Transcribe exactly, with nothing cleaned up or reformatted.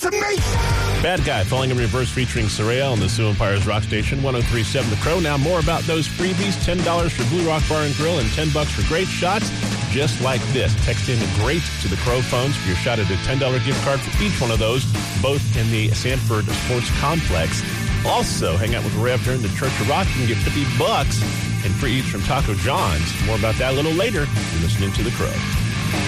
to me. Bad Guy, Falling in Reverse featuring Soraya on the Sioux Empires Rock Station, one oh three point seven The Crow. Now more about those freebies, ten dollars for Blue Rock Bar and Grill and ten bucks for great shots just like this. Text in GREAT to the Crow phones for your shot at a ten dollars gift card for each one of those, both in the Sanford Sports Complex. Also, hang out with Rev during the Church of Rock. You can get fifty bucks and free eats from Taco John's. More about that a little later. You're listening to The Crow.